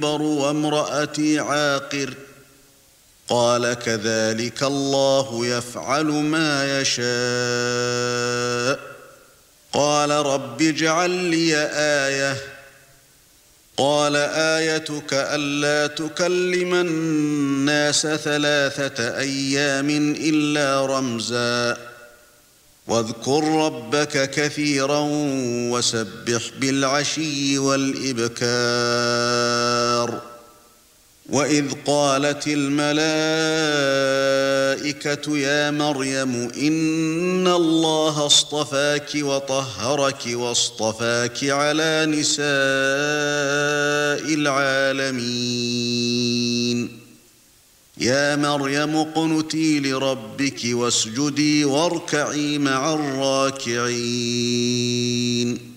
وامرأتي عاقر قال كذلك الله يفعل ما يشاء قال رب اجعل لي آية قال آيتك ألا تكلم الناس 3 أيام إلا رمزا واذكر ربك كثيرا وسبح بالعشي والإبكار وإذ قالت الملائكة يا مريم إن الله اصطفاك وطهرك واصطفاك على نساء العالمين يا مريم اقنتي لربك واسجدي واركعي مع الراكعين